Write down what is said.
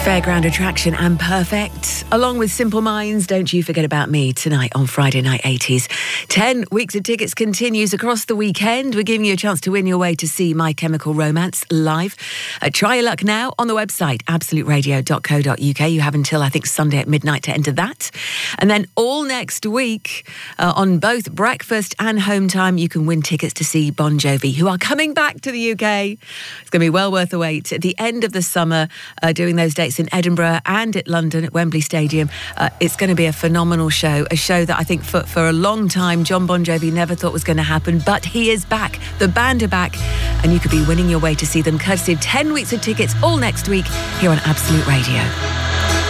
Fairground Attraction and Perfect. Along with Simple Minds, Don't You Forget About Me tonight on Friday Night 80s. 10 weeks of tickets continues across the weekend. We're giving you a chance to win your way to see My Chemical Romance live. Try your luck now on the website, absoluteradio.co.uk. You have until, I think, Sunday at midnight to enter that. And then all next week, on both Breakfast and Home Time, you can win tickets to see Bon Jovi, who are coming back to the UK. It's going to be well worth the wait. At the end of the summer, doing those dates in Edinburgh and at London at Wembley Stadium. It's going to be a phenomenal show, a show that I think for a long time Jon Bon Jovi never thought was going to happen, but he is back. The band are back, and you could be winning your way to see them courtesy of 10 weeks of tickets all next week here on Absolute Radio.